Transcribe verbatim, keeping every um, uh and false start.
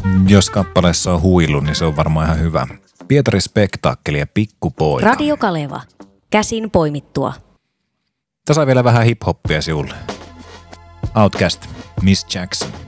Jos kappaleessa on huilu, niin se on varmaan ihan hyvä. Pietari Spektaakkeli ja Pikkupoika. Radio Kaleva. Käsin poimittua. Tässä on vielä vähän hip-hoppia sinulle. Outcast, Miss Jackson.